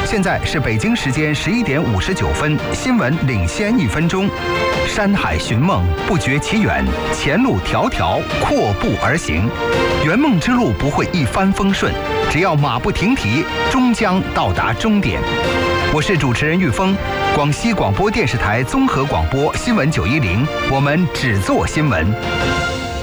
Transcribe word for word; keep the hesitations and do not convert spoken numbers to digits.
现在是北京时间十一点五十九分，新闻领先一分钟。山海寻梦，不觉其远，前路迢迢，阔步而行。圆梦之路不会一帆风顺，只要马不停蹄，终将到达终点。我是主持人玉峰，广西广播电视台综合广播新闻九一零，我们只做新闻。